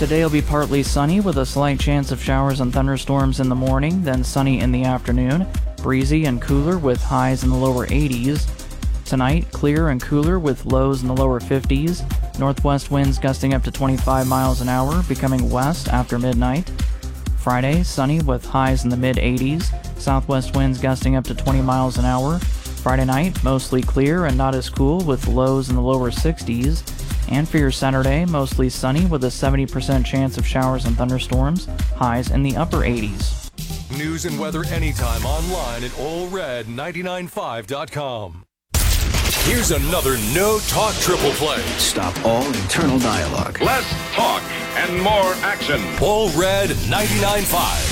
Today will be partly sunny with a slight chance of showers and thunderstorms in the morning, then sunny in the afternoon. Breezy and cooler with highs in the lower 80s. Tonight, clear and cooler with lows in the lower 50s. Northwest winds gusting up to 25 miles an hour, becoming west after midnight. Friday, sunny with highs in the mid-80s. Southwest winds gusting up to 20 miles an hour. Friday night, mostly clear and not as cool with lows in the lower 60s. And for your Saturday, mostly sunny with a 70% chance of showers and thunderstorms, highs in the upper 80s. News and weather anytime online at allred995.com. Here's another No Talk Triple Play. Stop all internal dialogue. Less talk and more action. All Red 99.5.